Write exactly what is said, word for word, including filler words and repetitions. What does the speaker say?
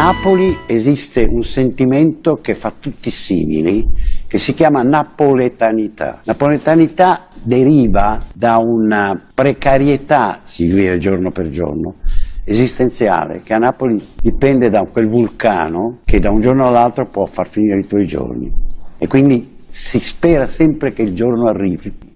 Napoli esiste un sentimento che fa tutti simili, che si chiama napoletanità. Napoletanità deriva da una precarietà, si vive giorno per giorno, esistenziale, che a Napoli dipende da quel vulcano che da un giorno all'altro può far finire i tuoi giorni. E quindi si spera sempre che il giorno arrivi.